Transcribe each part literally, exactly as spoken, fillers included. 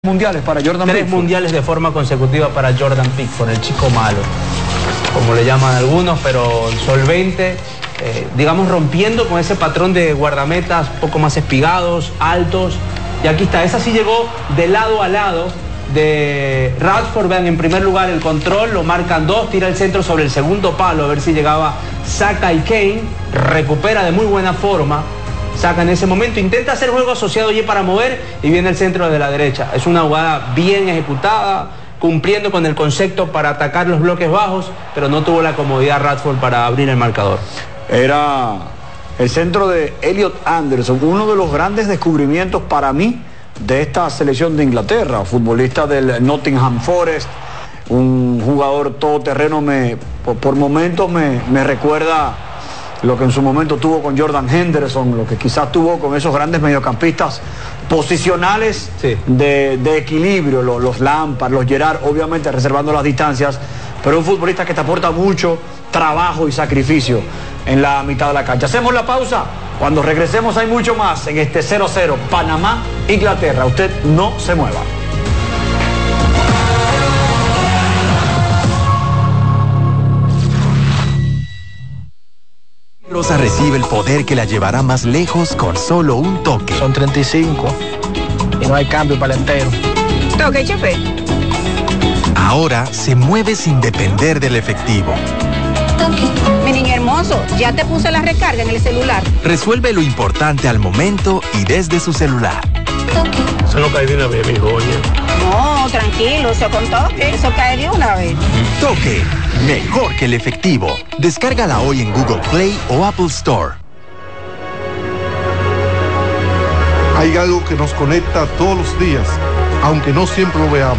Mundiales para Jordan Tres Pickford. mundiales de forma consecutiva para Jordan Pickford, el chico malo, como le llaman algunos, pero solvente, eh, digamos rompiendo con ese patrón de guardametas poco más espigados, altos. Y aquí está, esa sí llegó de lado a lado de Rashford. Vean, en primer lugar el control, lo marcan dos, tira el centro sobre el segundo palo, a ver si llegaba Saka y Kane, recupera de muy buena forma. Saca en ese momento, intenta hacer juego asociado allí para mover y viene el centro de la derecha. Es una jugada bien ejecutada, cumpliendo con el concepto para atacar los bloques bajos, pero no tuvo la comodidad Rashford para abrir el marcador. Era el centro de Elliot Anderson, uno de los grandes descubrimientos para mí de esta selección de Inglaterra, futbolista del Nottingham Forest, un jugador todoterreno, me, por, por momentos me, me recuerda lo que en su momento tuvo con Jordan Henderson, lo que quizás tuvo con esos grandes mediocampistas posicionales, sí, de, de equilibrio, los, los Lampard, los Gerrard, obviamente reservando las distancias, pero un futbolista que te aporta mucho trabajo y sacrificio en la mitad de la cancha. Hacemos la pausa, cuando regresemos hay mucho más en este cero cero Panamá-Inglaterra. Usted no se mueva. Rosa recibe el poder que la llevará más lejos con solo un toque. Son treinta y cinco y no hay cambio para el entero. Toque, chofer. Ahora se mueve sin depender del efectivo. Toque. Mi niño hermoso, ya te puse la recarga en el celular. Resuelve lo importante al momento y desde su celular. Toque. Eso no cae de una vez, mijo, oye. No, tranquilo, eso con toque, eso cae de una vez. Toque, mejor que el efectivo. Descárgala hoy en Google Play o Apple Store. Hay algo que nos conecta todos los días, aunque no siempre lo veamos.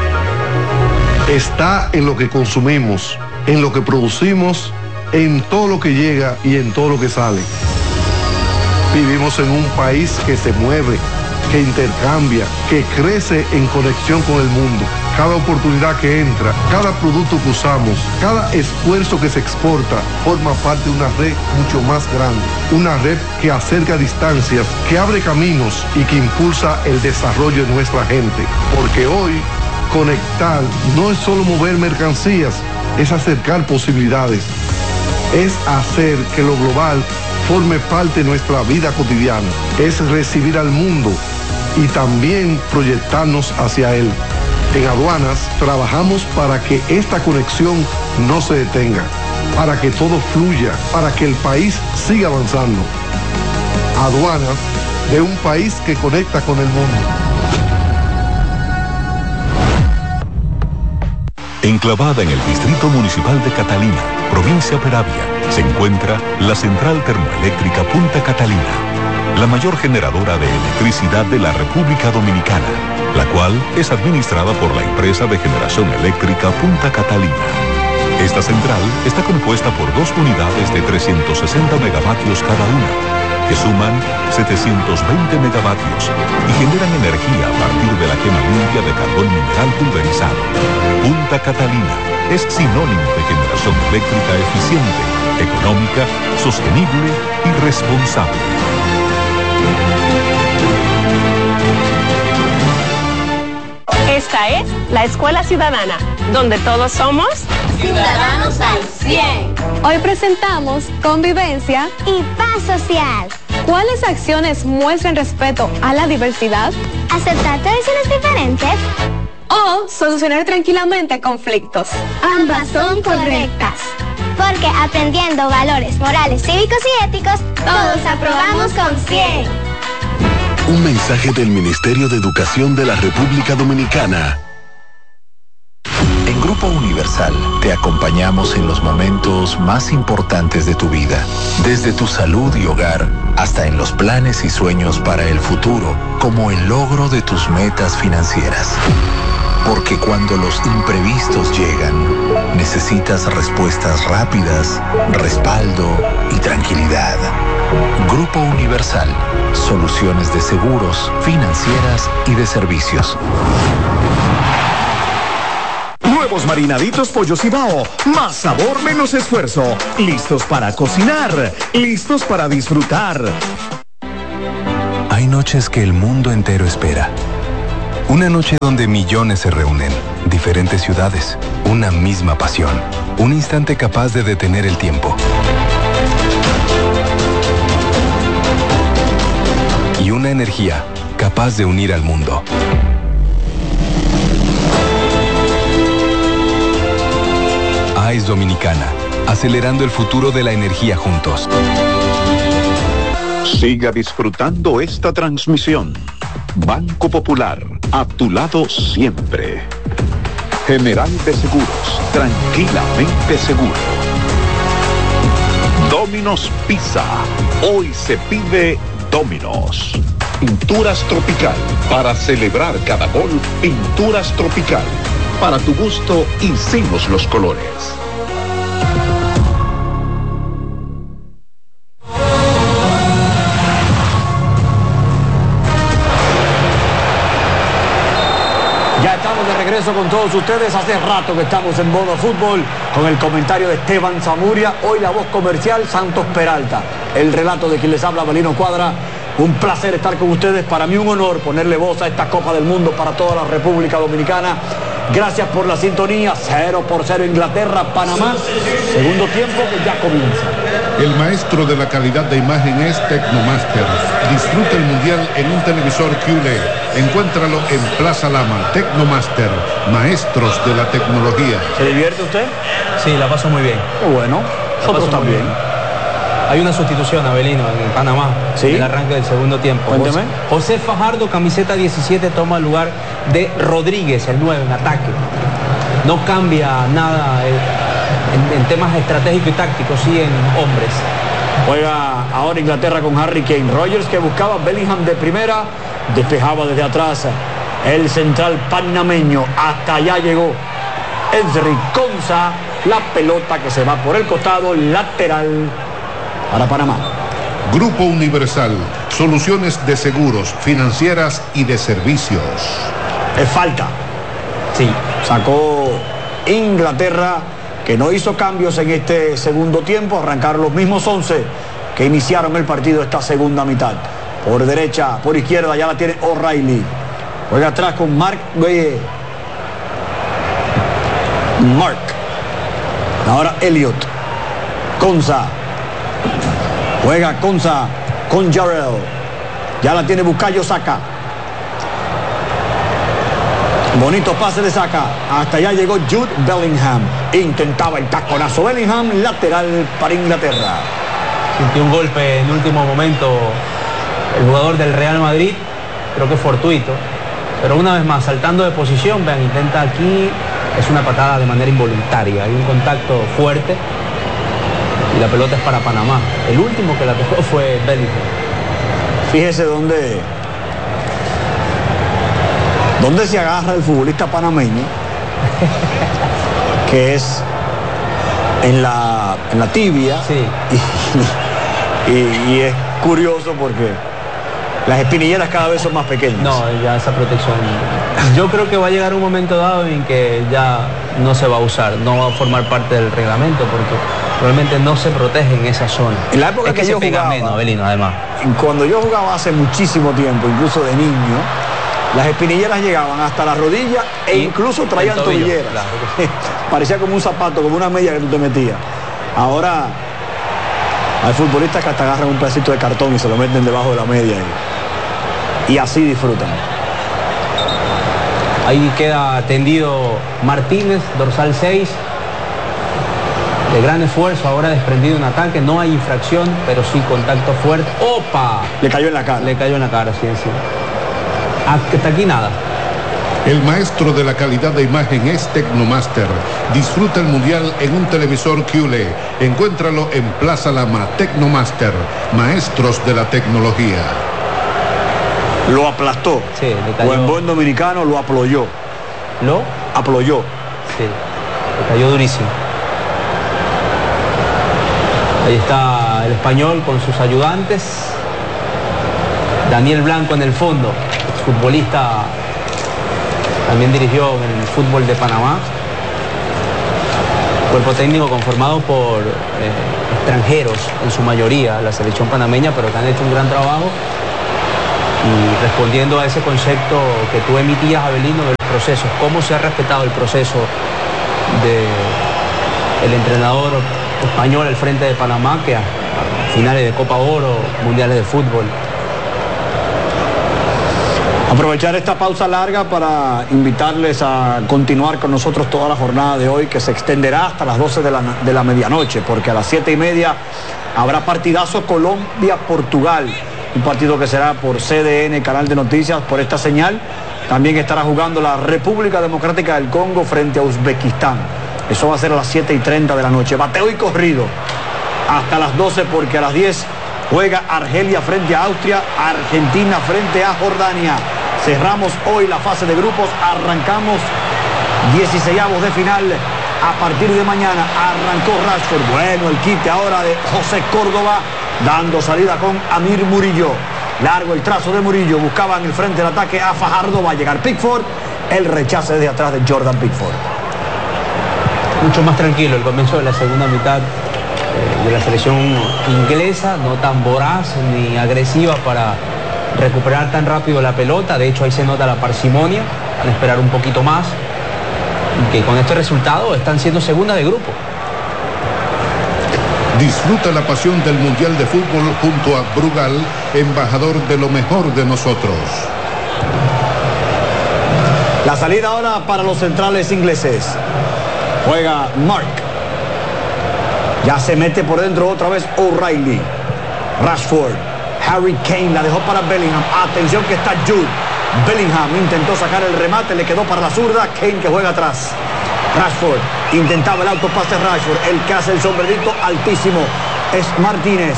Está en lo que consumimos, en lo que producimos, en todo lo que llega y en todo lo que sale. Vivimos en un país que se mueve, que intercambia, que crece en conexión con el mundo. Cada oportunidad que entra, cada producto que usamos, cada esfuerzo que se exporta, forma parte de una red mucho más grande. Una red que acerca distancias, que abre caminos y que impulsa el desarrollo de nuestra gente. Porque hoy, conectar no es solo mover mercancías, es acercar posibilidades. Es hacer que lo global forme parte de nuestra vida cotidiana. Es recibir al mundo y también proyectarnos hacia él. En Aduanas trabajamos para que esta conexión no se detenga, para que todo fluya, para que el país siga avanzando. Aduanas, de un país que conecta con el mundo. Enclavada en el Distrito Municipal de Catalina, provincia Peravia, se encuentra la Central Termoeléctrica Punta Catalina, la mayor generadora de electricidad de la República Dominicana, la cual es administrada por la empresa de generación eléctrica Punta Catalina. Esta central está compuesta por dos unidades de trescientos sesenta megavatios cada una, que suman setecientos veinte megavatios y generan energía a partir de la quema limpia de carbón mineral pulverizado. Punta Catalina es sinónimo de generación eléctrica eficiente, económica, sostenible y responsable. Esta es la Escuela Ciudadana, donde todos somos ciudadanos al cien. Hoy presentamos convivencia y paz social. ¿Cuáles acciones muestran respeto a la diversidad? Aceptar tradiciones diferentes. O solucionar tranquilamente conflictos. Ambas son correctas. Porque aprendiendo valores morales, cívicos y éticos, todos aprobamos con cien. Un mensaje del Ministerio de Educación de la República Dominicana. En Grupo Universal te acompañamos en los momentos más importantes de tu vida, desde tu salud y hogar hasta en los planes y sueños para el futuro, como el logro de tus metas financieras. Porque cuando los imprevistos llegan, necesitas respuestas rápidas, respaldo y tranquilidad. Grupo Universal, soluciones de seguros, financieras y de servicios. Nuevos marinaditos Pollo Cibao, más sabor, menos esfuerzo. Listos para cocinar, listos para disfrutar. Hay noches que el mundo entero espera. Una noche donde millones se reúnen, diferentes ciudades, una misma pasión, un instante capaz de detener el tiempo. Y una energía capaz de unir al mundo. A E S Dominicana, acelerando el futuro de la energía juntos. Siga disfrutando esta transmisión. Banco Popular, a tu lado siempre. General de Seguros, tranquilamente seguro. Domino's Pizza, hoy se pide Domino's. Pinturas Tropical, para celebrar cada gol, Pinturas Tropical. Para tu gusto, hicimos los colores. Ya estamos de regreso con todos ustedes. Hace rato que estamos en modo fútbol con el comentario de Esteban Zamuria. Hoy la voz comercial, Santos Peralta. El relato de quien les habla, Abelino Cuadra. Un placer estar con ustedes. Para mí un honor ponerle voz a esta Copa del Mundo para toda la República Dominicana. Gracias por la sintonía. Cero por cero Inglaterra, Panamá. Segundo tiempo que ya comienza. El maestro de la calidad de imagen es Tecnomaster. Disfruta el mundial en un televisor Q L E D. Encuéntralo en Plaza Lama. Tecnomaster, maestros de la tecnología. ¿Se divierte usted? Sí, la paso muy bien. Qué bueno. Nosotros también. Hay una sustitución, Abelino, en Panamá, ¿Sí? en el arranque del segundo tiempo. Cuénteme. José Fajardo, camiseta diecisiete, toma el lugar de Rodríguez, el nueve, en ataque. No cambia nada en, en temas estratégicos y tácticos, sí en hombres. Juega ahora Inglaterra con Harry Kane. Rogers, que buscaba Bellingham de primera, despejaba desde atrás el central panameño. Hasta allá llegó Ezri Konsa. La pelota que se va por el costado, lateral para Panamá. Grupo Universal, soluciones de seguros, financieras y de servicios. Es falta. Sí. Sacó Inglaterra, que no hizo cambios en este segundo tiempo. Arrancaron los mismos once que iniciaron el partido esta segunda mitad. Por derecha, por izquierda, ya la tiene O'Reilly. Juega atrás con Mark. Eh, Mark. Ahora Elliot. Konsa. Juega Konsa con Jarrell. Ya la tiene Bukayo Saka. Bonito pase de Saka. Hasta allá llegó Jude Bellingham. Intentaba el taconazo Bellingham. Lateral para Inglaterra. Sintió un golpe en último momento el jugador del Real Madrid. Creo que fortuito. Pero una vez más, saltando de posición, vean, intenta aquí. Es una patada de manera involuntaria. Hay un contacto fuerte. Y la pelota es para Panamá. El último que la tocó fue Bellingham. Fíjese dónde, dónde se agarra el futbolista panameño, que es en la, en la tibia. Sí. Y, y, y es curioso porque las espinilleras cada vez son más pequeñas. No, ya esa protección. Yo creo que va a llegar un momento dado en que ya no se va a usar, no va a formar parte del reglamento porque realmente no se protege en esa zona. En la época es que, que se yo pega jugaba, menos, Abelino, además. Cuando yo jugaba hace muchísimo tiempo, incluso de niño, las espinilleras llegaban hasta la rodilla e y incluso traían tobillo, tobilleras. claro que sí. Parecía como un zapato, como una media que tú te metías. Ahora hay futbolistas que hasta agarran un pedacito de cartón y se lo meten debajo de la media y, y así disfrutan. Ahí queda tendido Martínez, dorsal seis. De gran esfuerzo, ahora desprendido un ataque. No hay infracción, pero sí contacto fuerte. ¡Opa! Le cayó en la cara. Le cayó en la cara, sí, sí. Hasta aquí nada. El maestro de la calidad de imagen es Tecnomaster. Disfruta el mundial en un televisor Q L E D. Encuéntralo en Plaza Lama. Tecnomaster, maestros de la tecnología. Lo aplastó. Sí, le cayó. O en buen dominicano lo aployó. ¿Lo? Aployó. Sí, le cayó durísimo. Ahí está el español con sus ayudantes. Daniel Blanco en el fondo, futbolista, también dirigió en el fútbol de Panamá. Cuerpo técnico conformado por eh, extranjeros, en su mayoría, la selección panameña, pero que han hecho un gran trabajo. Y respondiendo a ese concepto que tú emitías, Abelino, de los procesos, cómo se ha respetado el proceso del entrenador español al frente de Panamá, que a, a finales de Copa Oro, mundiales de fútbol. Aprovechar esta pausa larga para invitarles a continuar con nosotros toda la jornada de hoy, que se extenderá hasta las doce de la, de la medianoche, porque a las siete y media habrá partidazo Colombia-Portugal, un partido que será por C D N, canal de noticias, por esta señal. También estará jugando la República Democrática del Congo frente a Uzbekistán. Eso va a ser a las siete y treinta de la noche. Bateo y corrido hasta las doce, porque a las diez juega Argelia frente a Austria, Argentina frente a Jordania. Cerramos hoy la fase de grupos, arrancamos dieciseisavos de final. A partir de mañana arrancó Rashford. Bueno, el quite ahora de José Córdoba, dando salida con Amir Murillo. Largo el trazo de Murillo, buscaba en el frente del ataque a Fajardo, va a llegar Pickford, el rechace desde atrás de Jordan Pickford. Mucho más tranquilo el comienzo de la segunda mitad eh, de la selección inglesa, no tan voraz ni agresiva para recuperar tan rápido la pelota. De hecho, ahí se nota la parsimonia, van a esperar un poquito más, y que con este resultado están siendo segundas de grupo. Disfruta la pasión del Mundial de Fútbol junto a Brugal, embajador de lo mejor de nosotros. La salida ahora para los centrales ingleses. Juega Mark. Ya se mete por dentro otra vez O'Reilly. Rashford. Harry Kane la dejó para Bellingham. Atención que está Jude. Bellingham intentó sacar el remate, le quedó para la zurda. Kane que juega atrás. Rashford intentaba el autopase Rashford. El que hace el sombrerito altísimo es Martínez.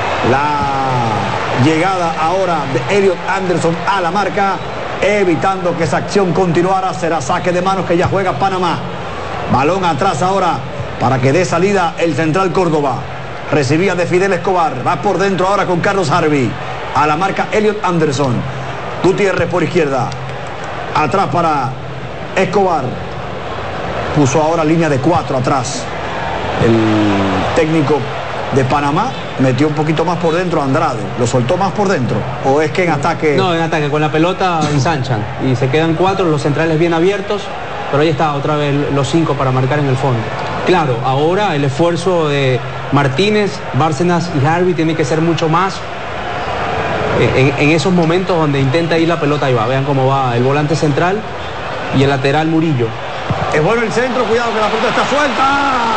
La llegada ahora de Elliot Anderson a la marca, evitando que esa acción continuara. Será saque de manos que ya juega Panamá. Balón atrás ahora para que dé salida el central Córdoba. Recibía de Fidel Escobar. Va por dentro ahora con Carlos Harvey. A la marca Elliot Anderson. Gutiérrez por izquierda. Atrás para Escobar. Puso ahora línea de cuatro atrás. El técnico de Panamá metió un poquito más por dentro a Andrade. ¿Lo soltó más por dentro? ¿O es que en ataque? No, en ataque. Con la pelota ensanchan. Y se quedan cuatro, los centrales bien abiertos. Pero ahí está otra vez los cinco para marcar en el fondo. Claro, ahora el esfuerzo de Martínez, Bárcenas y Harvey tiene que ser mucho más en, en esos momentos donde intenta ir la pelota. Ahí va, vean cómo va el volante central y el lateral Murillo. Es bueno el centro, cuidado que la pelota está suelta.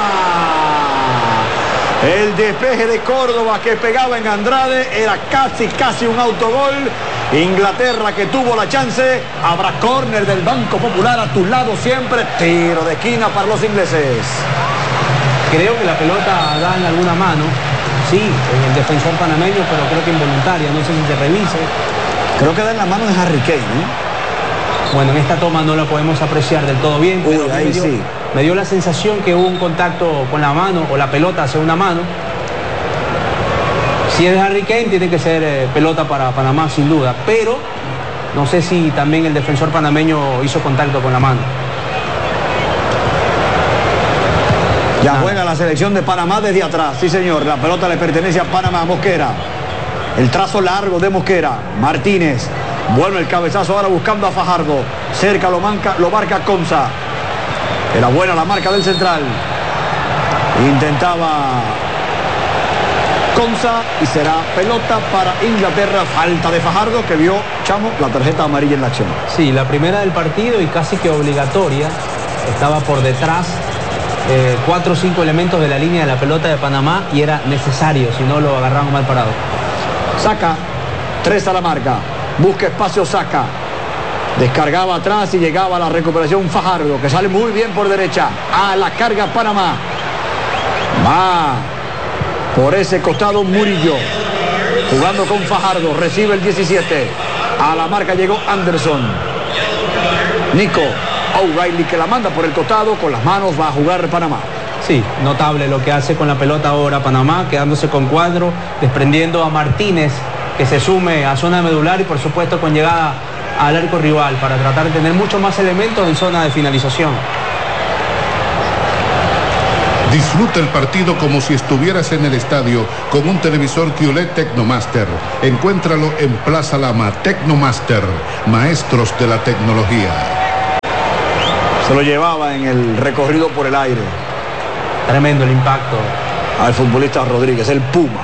El despeje de Córdoba que pegaba en Andrade era casi, casi un autogol. Inglaterra que tuvo la chance. Habrá córner del Banco Popular a tu lado siempre. Tiro de esquina para los ingleses. Creo que la pelota da en alguna mano. Sí, en el defensor panameño, pero creo que involuntaria. No sé si se revise. Creo que da en la mano de Harry Kane, ¿eh? Bueno, en esta toma no la podemos apreciar del todo bien, pero Uy, ahí me, dio, sí. me dio la sensación que hubo un contacto con la mano, o la pelota hacia una mano. Si es de Harry Kane, tiene que ser eh, pelota para Panamá, sin duda, pero no sé si también el defensor panameño hizo contacto con la mano. Ya Nada. Juega la selección de Panamá desde atrás, sí señor, la pelota le pertenece a Panamá. Mosquera, el trazo largo de Mosquera. Martínez. Bueno, el cabezazo ahora buscando a Fajardo. Cerca lo, manca, lo marca Conza. Era buena la marca del central. Intentaba Conza y será pelota para Inglaterra. Falta de Fajardo que vio, Chamo, la tarjeta amarilla en la acción. Sí, la primera del partido y casi que obligatoria. Estaba por detrás eh, cuatro o cinco elementos de la línea de la pelota de Panamá y era necesario, si no lo agarraban mal parado. Saca, tres a la marca. Busca espacio, saca. Descargaba atrás y llegaba a la recuperación Fajardo, que sale muy bien por derecha. A la carga Panamá. Va por ese costado Murillo. Jugando con Fajardo. Recibe el diecisiete. A la marca llegó Anderson. Nico O'Reilly que la manda por el costado. Con las manos va a jugar Panamá. Sí, notable lo que hace con la pelota ahora Panamá, quedándose con cuadro, desprendiendo a Martínez, que se sume a zona medular y por supuesto con llegada al arco rival para tratar de tener muchos más elementos en zona de finalización. Disfruta el partido como si estuvieras en el estadio con un televisor Q L E D Tecnomaster. Encuéntralo en Plaza Lama. Tecnomaster, maestros de la tecnología. Se lo llevaba en el recorrido por el aire. Tremendo el impacto. Al futbolista Rodríguez, el Puma.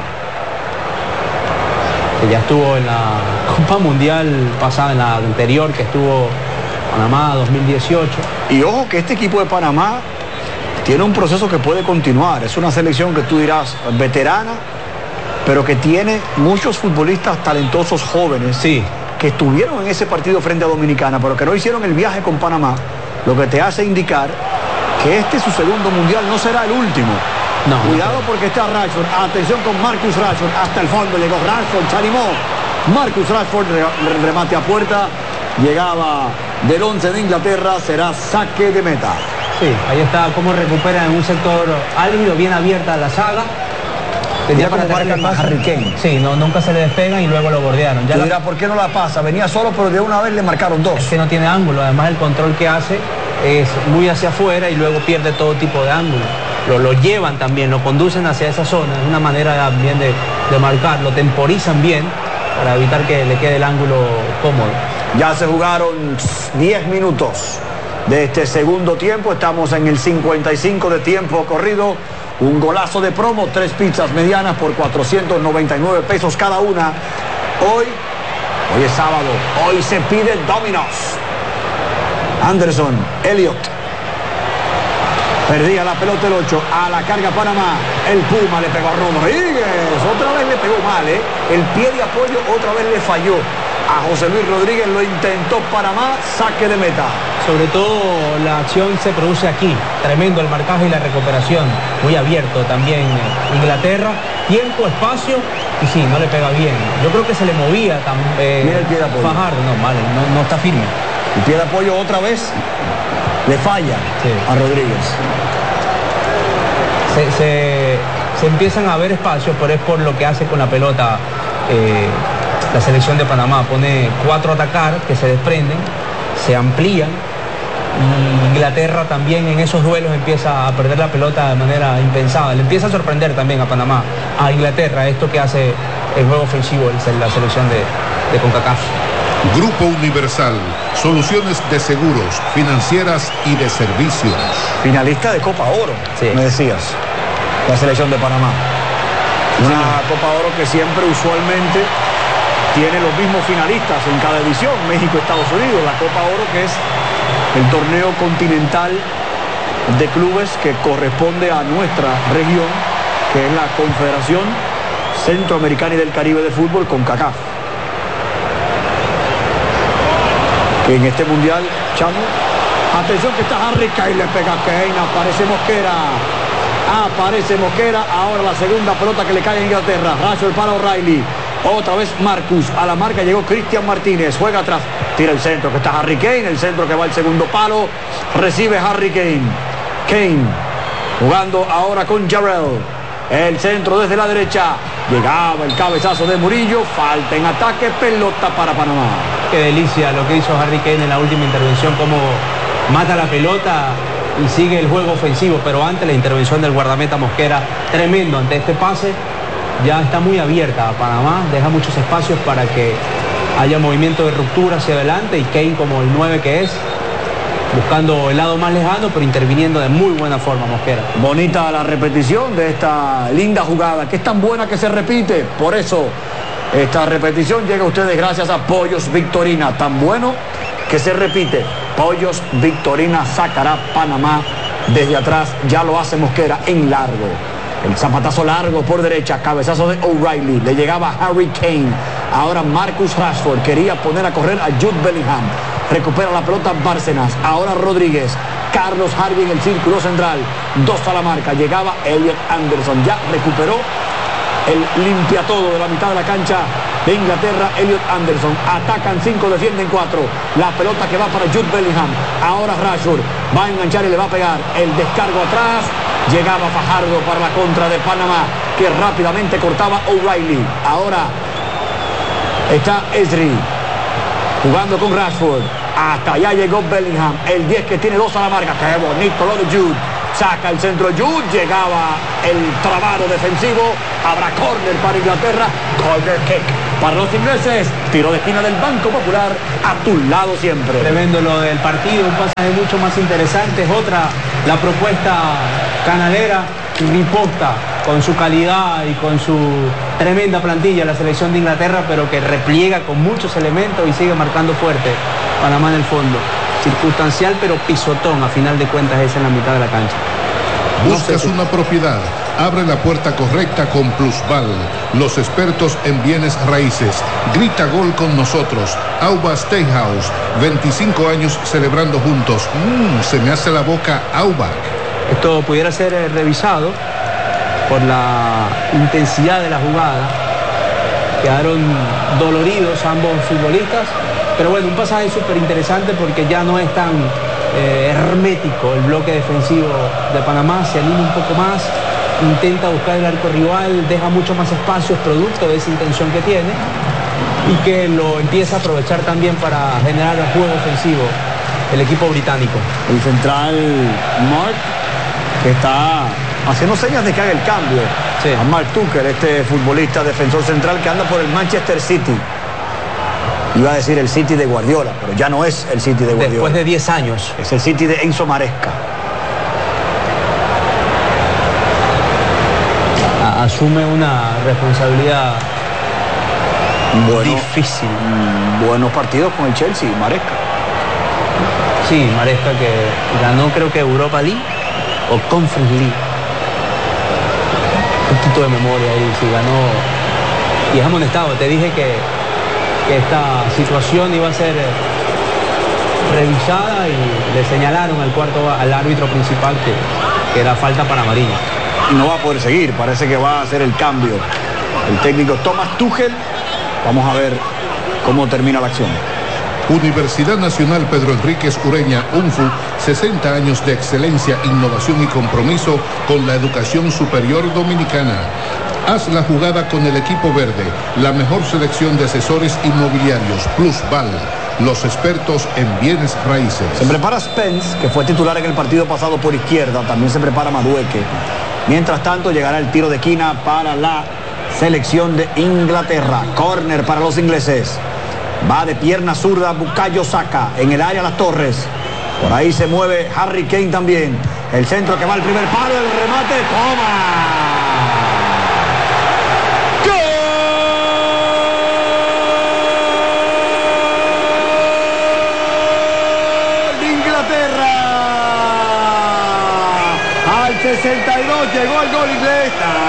Que ya estuvo en la Copa Mundial pasada, en la anterior, que estuvo Panamá dos mil dieciocho. Y ojo que este equipo de Panamá tiene un proceso que puede continuar. Es una selección que tú dirás veterana, pero que tiene muchos futbolistas talentosos jóvenes, sí, que estuvieron en ese partido frente a Dominicana, pero que no hicieron el viaje con Panamá, lo que te hace indicar que este su segundo mundial no será el último. No, Cuidado no. porque está Rashford. Atención con Marcus Rashford. Hasta el fondo llegó Rashford, se animó. Marcus Rashford, re remate a puerta. Llegaba del once de Inglaterra, será saque de meta. Sí, ahí está cómo recupera en un sector álgido, bien abierta la saga. Tenía como marcan a Harry Kane. Sí, no, nunca se le despegan y luego lo bordearon. Ya Tú la... dirás, ¿por qué no la pasa? Venía solo, pero de una vez le marcaron dos. Es que no tiene ángulo, además el control que hace es muy hacia afuera y luego pierde todo tipo de ángulo. Lo, lo llevan también, lo conducen hacia esa zona, es una manera también de, de marcar, lo temporizan bien para evitar que le quede el ángulo cómodo. Ya se jugaron diez minutos de este segundo tiempo, estamos en el cincuenta y cinco de tiempo corrido. Un golazo de promo, tres pizzas medianas por cuatrocientos noventa y nueve pesos cada una. Hoy, hoy es sábado, hoy se pide Domino's. Anderson, Elliot. Perdía la pelota el ocho, a la carga Panamá. El Puma le pegó a Rodríguez, otra vez le pegó mal, ¿eh? El pie de apoyo otra vez le falló a José Luis Rodríguez, lo intentó Panamá, saque de meta. Sobre todo la acción se produce aquí, tremendo el marcaje y la recuperación, muy abierto también Inglaterra, tiempo, espacio, y sí, no le pega bien. Yo creo que se le movía también. Mira el pie de apoyo. Fajardo, no, vale, no, no está firme. El pie de apoyo otra vez le falla sí. a Rodríguez. Se, se, se empiezan a ver espacios, pero es por lo que hace con la pelota eh, la selección de Panamá. Pone cuatro a atacar que se desprenden, se amplían. Y Inglaterra también en esos duelos empieza a perder la pelota de manera impensada. Le empieza a sorprender también a Panamá, a Inglaterra, esto que hace el juego ofensivo en la selección de, de CONCACAF. Grupo Universal, soluciones de seguros, financieras y de servicios. Finalista de Copa Oro, sí. me decías, la selección de Panamá. Una sí. Copa Oro que siempre usualmente tiene los mismos finalistas en cada edición, México, Estados Unidos. La Copa Oro, que es el torneo continental de clubes que corresponde a nuestra región, que es la Confederación Centroamericana y del Caribe de Fútbol, CONCACAF. Que en este mundial, chamo, atención que está Harry Kane, le pega a Kane, aparece Mosquera, aparece Mosquera, ahora la segunda pelota que le cae a Inglaterra, Rashford para O'Reilly, otra vez Marcus, a la marca llegó Cristian Martínez, juega atrás, tira el centro que está Harry Kane, el centro que va al segundo palo, recibe Harry Kane, Kane, jugando ahora con Jarrell, el centro desde la derecha, llegaba el cabezazo de Murillo, falta en ataque, pelota para Panamá. Qué delicia lo que hizo Harry Kane en la última intervención, cómo mata la pelota y sigue el juego ofensivo, pero antes la intervención del guardameta Mosquera, tremendo ante este pase, ya está muy abierta a Panamá, deja muchos espacios para que haya movimiento de ruptura hacia adelante y Kane como el nueve que es, buscando el lado más lejano, pero interviniendo de muy buena forma Mosquera. Bonita la repetición de esta linda jugada, que es tan buena que se repite, por eso esta repetición llega a ustedes gracias a Pollos Victorina, tan bueno que se repite. Pollos Victorina sacará Panamá desde atrás, ya lo hace Mosquera en largo. El zapatazo largo por derecha, cabezazo de O'Reilly, le llegaba Harry Kane. Ahora Marcus Rashford quería poner a correr a Jude Bellingham. Recupera la pelota Bárcenas, ahora Rodríguez. Carlos Harvey en el círculo central, dos a la marca, llegaba Elliot Anderson, ya recuperó el limpia todo de la mitad de la cancha de Inglaterra, Elliot Anderson. Atacan cinco, defienden cuatro. La pelota que va para Jude Bellingham. Ahora Rashford va a enganchar y le va a pegar. El descargo atrás. Llegaba Fajardo para la contra de Panamá, que rápidamente cortaba O'Reilly. Ahora está Esri jugando con Rashford. Hasta allá llegó Bellingham, el diez que tiene dos a la marca. Qué bonito lo de Jude. saca el centro Jude, llegaba el trabajo defensivo, habrá córner para Inglaterra, corner kick para los ingleses, tiro de esquina del Banco Popular, a tu lado siempre. Tremendo lo del partido, un pasaje mucho más interesante, es otra, la propuesta canalera, riposta con su calidad y con su tremenda plantilla, la selección de Inglaterra, pero que repliega con muchos elementos y sigue marcando fuerte Panamá en el fondo. Circunstancial pero pisotón, a final de cuentas es en la mitad de la cancha. Buscas una propiedad, abre la puerta correcta con Plusval, los expertos en bienes raíces. Grita gol con nosotros. Auba Steakhouse, veinticinco años celebrando juntos. Mm, se me hace la boca Auba. Esto pudiera ser eh, revisado por la intensidad de la jugada. Quedaron doloridos ambos futbolistas, pero bueno, un pasaje súper interesante porque ya no es tan eh, hermético el bloque defensivo de Panamá, se anima un poco más, intenta buscar el arco rival, deja mucho más espacios producto de esa intención que tiene y que lo empieza a aprovechar también para generar el juego ofensivo el equipo británico. El central Mark, que está haciendo señas de que haga el cambio, sí, a Mark Tucker, este futbolista defensor central que anda por el Manchester City. Iba a decir el City de Guardiola, pero ya no es el City de Guardiola. Después de diez años. Es el City de Enzo Maresca. Asume una responsabilidad bueno, difícil. Buenos partidos con el Chelsea, Maresca. Sí, Maresca que ganó creo que Europa League o Conference League. Un poquito de memoria ahí, sí, ganó. Y es amonestado, te dije que, que esta situación iba a ser revisada y le señalaron al cuarto, al árbitro principal que, que era falta para amarilla. Y no va a poder seguir, parece que va a hacer el cambio el técnico Thomas Tuchel. Vamos a ver cómo termina la acción. Universidad Nacional Pedro Enríquez Ureña, UNFU, sesenta años de excelencia, innovación y compromiso con la educación superior dominicana. Haz la jugada con el equipo verde, la mejor selección de asesores inmobiliarios, Plusval, los expertos en bienes raíces. Se prepara Spence, que fue titular en el partido pasado por izquierda, también se prepara Madueque. Mientras tanto llegará el tiro de esquina para la selección de Inglaterra. Corner para los ingleses. Va de pierna zurda Bukayo Saka en el área Las Torres. Por ahí se mueve Harry Kane también. El centro que va al primer palo, el remate, toma. sesenta y dos llegó el gol inglés.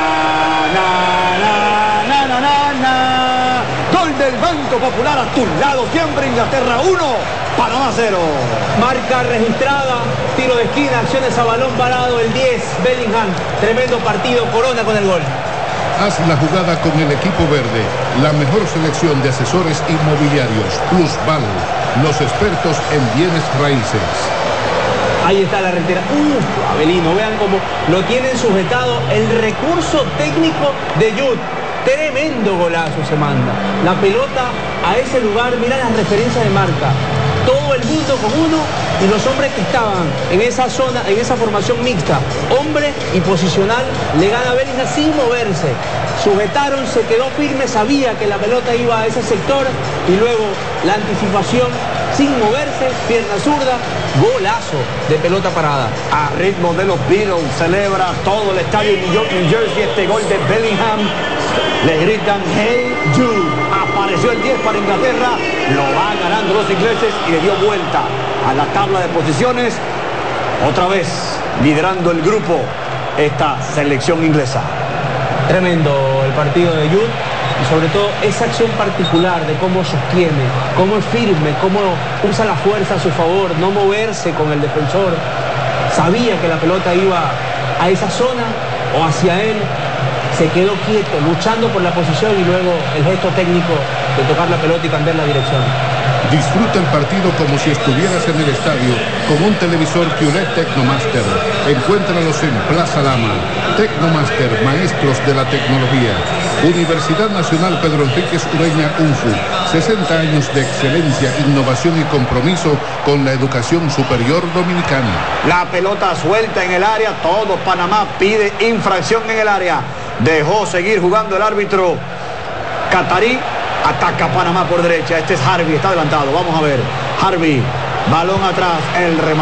Na, na, na, na, na, na. Gol del Banco Popular, a tu lado siempre. Inglaterra uno, Panamá cero. Marca registrada, tiro de esquina, acciones a balón parado, el diez, Bellingham. Tremendo partido, Corona con el gol. Haz la jugada con el equipo verde, la mejor selección de asesores inmobiliarios, Plusval, los expertos en bienes raíces. Ahí está la retera. Uf, Abelino, vean cómo lo tienen sujetado. El recurso técnico de Jude. Tremendo golazo se manda. La pelota a ese lugar, mira las referencias de marca. Todo el mundo con uno y los hombres que estaban en esa zona, en esa formación mixta, hombre y posicional, le gana a Bellingham sin moverse. Sujetaron, se quedó firme, sabía que la pelota iba a ese sector y luego la anticipación sin moverse, pierna zurda, golazo de pelota parada. A ritmo de los Beatles celebra todo el estadio de New York, New Jersey, este gol de Bellingham. Le gritan Hey Jude. Apareció el diez para Inglaterra, lo van ganando los ingleses y le dio vuelta a la tabla de posiciones. Otra vez liderando el grupo esta selección inglesa. Tremendo el partido de Jude. Y sobre todo esa acción particular de cómo sostiene, cómo es firme, cómo usa la fuerza a su favor, no moverse con el defensor. Sabía que la pelota iba a esa zona o hacia él, se quedó quieto, luchando por la posición y luego el gesto técnico de tocar la pelota y cambiar la dirección. Disfruta el partido como si estuvieras en el estadio con un televisor Q L E D Tecnomaster. Encuéntralos en Plaza Lama. Tecnomaster, maestros de la tecnología. Universidad Nacional Pedro Enríquez Ureña, UNFU. sesenta años de excelencia, innovación y compromiso con la educación superior dominicana. La pelota suelta en el área, todo Panamá pide infracción en el área. Dejó seguir jugando el árbitro catarí. Ataca Panamá por derecha. Este es Harvey, está adelantado. Vamos a ver. Harvey, balón atrás, el remate.